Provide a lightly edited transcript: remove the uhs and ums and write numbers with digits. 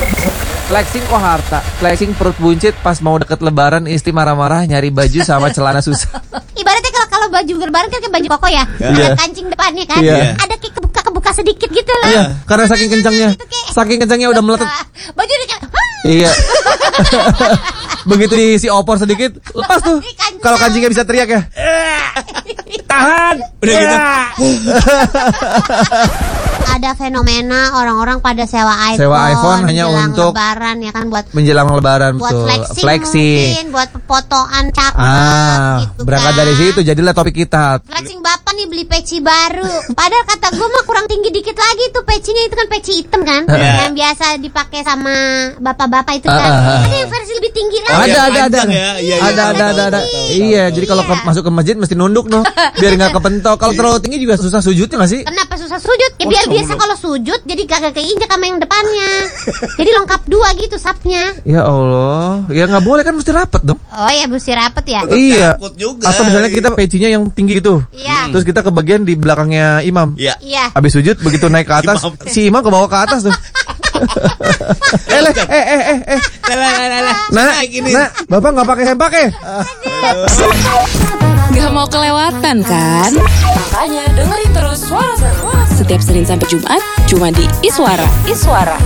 Flexing kok harta, flexing perut buncit pas mau deket lebaran istri marah-marah nyari baju sama celana susah. Ibaratnya kalau baju lebaran kan kayak baju koko ya. Iya. Ada kancing depannya kan. Iya. Ada kayak kebuka sedikit gitu loh. Iya, karena saking kencangnya. Saking kencangnya udah meletet. Baju udah kayak Iya. Begitu diisi opor sedikit, lepas tuh. Kalau kancingnya bisa teriak ya. Tahan. Udah gitu. ada fenomena orang-orang pada sewa iPhone. Sewa iPhone hanya menjelang untuk lebaran ya kan, buat menjelang lebaran, buat betul. flexing, mungkin buat fotoan cakep gitu berangkat kan. dari situ jadilah topik kita. Flexing bapak nih beli peci baru. Padahal kata gue mah kurang tinggi dikit lagi tuh pecinya, itu kan peci hitam kan, yang biasa dipakai sama bapak-bapak itu kan. Ada yang versi lebih tinggi lagi. Ada. Ya. Ada. Iya, jadi kalau masuk ke masjid mesti nunduk noh, biar nggak kepentok. Kalau terlalu tinggi juga susah sujudnya nggak sih? Kenapa susah sujud? Ya biar biasa kalau sujud jadi kagak keinjak sama yang depannya. Jadi lengkap dua gitu sapnya. Ya Allah, ya nggak boleh kan, mesti rapet dong. Oh ya, mesti rapet ya. Iya. Takut juga. Atau misalnya kita pecinya yang tinggi gitu, Iya. terus kita ke bagian di belakangnya imam. Iya. Iya. Habis sujud begitu naik ke atas, Imam. si imam ke bawah ke atas tuh. Nah, bapak nggak pakai sempak ya? Gak mau kelewatan kan? Makanya dengerin terus Suara Seru setiap Senin sampai Jumat cuma di Iswara.